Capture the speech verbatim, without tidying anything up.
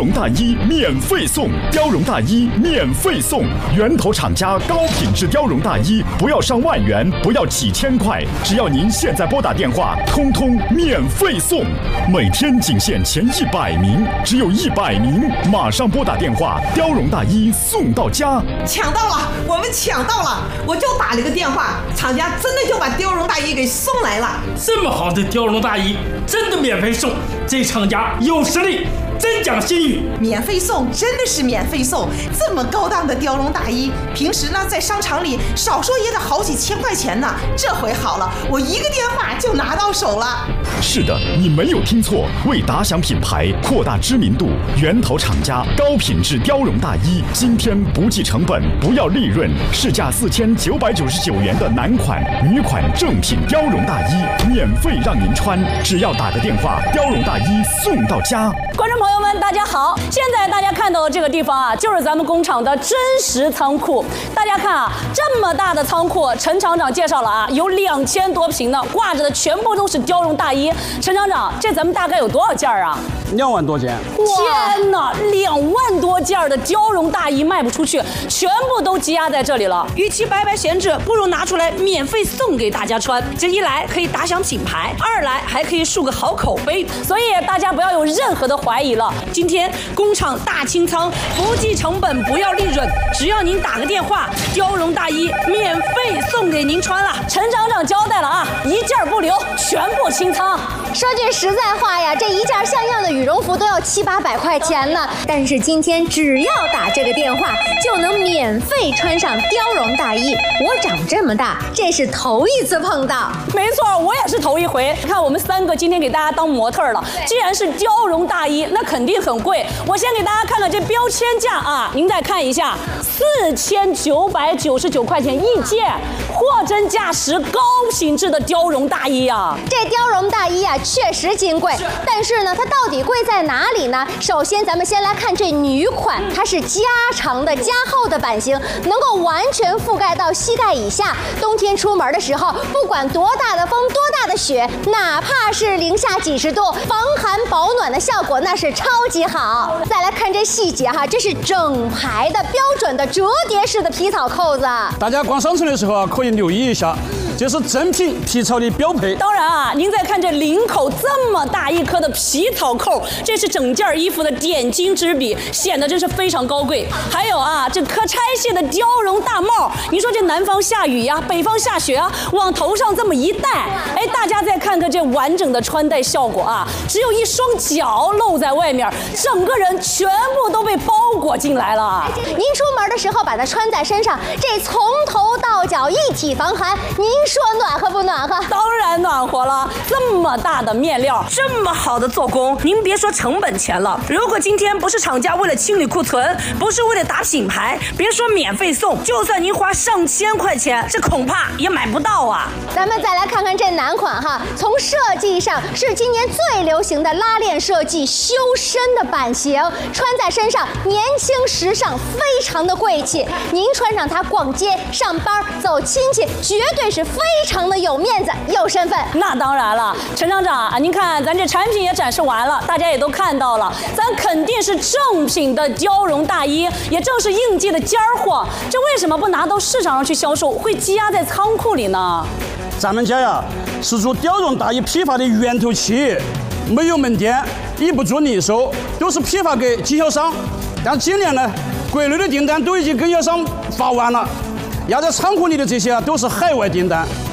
绒大衣免费送，貂绒大衣免费送，源头厂家高品质貂绒大衣，不要上万元，不要几千块，只要您现在拨打电话，通通免费送。每天仅限前一百名，只有一百名，马上拨打电话，貂绒大衣送到家。 抢到了，我们抢到了！我就打了个电话，厂家真的就把貂绒大衣给送来了。 这么好的貂绒大衣，真的免费送，这厂家有实力，真讲信誉。 免费送，真的是免费送！这么高档的貂绒大衣，平时呢在商场里少说也得好几千块钱呢。这回好了，我一个电话就拿到手了。 是的，你没有听错，为打响品牌，扩大知名度，源头厂家高品质貂绒大衣，今天不计成本，不要利润，市价四千九百九十九元的男款、女款正品貂绒大衣，免费让您穿，只要打个电话，貂绒大衣送到家。 观众朋友们，大家好！现在大家看到的这个地方啊，就是咱们工厂的真实仓库。大家看啊，这么大的仓库，陈厂长介绍了啊，有两千多平呢，挂着的全部都是貂绒大衣。陈厂长，这咱们大概有多少件啊？ 两万多件。 天哪，两万多件的貂绒大衣卖不出去，全部都积压在这里了。与其白白闲置，不如拿出来免费送给大家穿。这一来可以打响品牌，二来还可以树个好口碑。所以大家不要有任何的怀疑了。今天工厂大清仓，不计成本，不要利润，只要您打个电话，貂绒大衣免费送给您穿了。陈厂长交代了啊，一件不留，全部清仓。 说句实在话呀，这一件像样的羽绒服都要七八百块钱呢。但是今天只要打这个电话，就能免费穿上貂绒大衣。我长这么大，这是头一次碰到。 没错，我也是头一回。看我们三个今天给大家当模特了，既然是貂绒大衣，那肯定很贵。我先给大家看看这标签价啊，您再看一下，四千九百九十九块钱一件，货真价实高品质的貂绒大衣啊。 这貂绒大衣啊，确实金贵，但是呢，它到底贵在哪里呢？首先，咱们先来看这女款，它是加长的、加厚的版型，能够完全覆盖到膝盖以下。冬天出门的时候，不管多大的风、多大的雪，哪怕是零下几十度，防寒保暖的效果那是超级好。再来看这细节哈，这是整排的标准的折叠式的皮草扣子。 大家逛商城的时候啊，可以留意一下，这是正品皮草的标配。 当然啊，您再看这领口这么大一颗的皮草扣，这是整件衣服的点睛之笔，显得真是非常高贵。还有啊，这可拆卸的貂绒大帽，你说这南方下雨呀，北方下雪啊，往头上这么一戴，哎，大家再看看这完整的穿戴效果啊，只有一双脚露在外面，整个人全部都被包裹进来了。 您出门的时候把它穿在身上，这从头到脚一体防寒，您说暖和不暖和？ 当然暖和了，这么大的面料，这么好的做工，您别说成本钱了，如果今天不是厂家为了清理库存，不是为了打品牌，别说免费送，就算您花上千块钱，这恐怕也买不到啊。 咱们再来看看这男款哈，从设计上是今年最流行的拉链设计，修身的版型，穿在身上年轻时尚，非常的贵气。您穿上它逛街、上班、走亲戚，绝对是非常的有面子、有身份。 那当然了，陈厂长啊，您看咱这产品也展示完了，大家也都看到了，咱肯定是正品的貂绒大衣，也正是应季的尖儿货。这为什么不拿到市场上去销售，会积压在仓库里呢？ 咱们家呀是做貂绒大衣批发的源头企业，没有门店，也不做零售，都是批发给经销商。但今年呢，国内的订单都已经跟经销商发完了，压在仓库里的这些啊都是海外订单。